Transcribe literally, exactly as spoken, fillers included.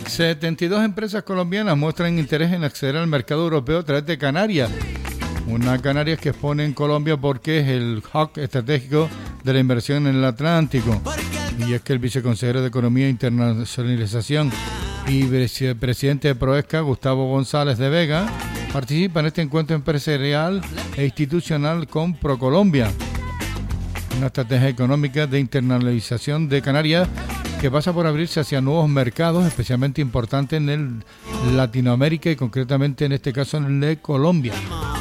setenta y dos empresas colombianas muestran interés en acceder al mercado europeo a través de Canarias. Una Canarias que expone en Colombia porque es el hub estratégico de la inversión en el Atlántico. Y es que el viceconsejero de Economía e Internacionalización y presidente de Proesca, Gustavo González de Vega, participa en este encuentro empresarial e institucional con ProColombia, una estrategia económica de internacionalización de Canarias que pasa por abrirse hacia nuevos mercados, especialmente importantes en el Latinoamérica y concretamente en este caso en el de Colombia.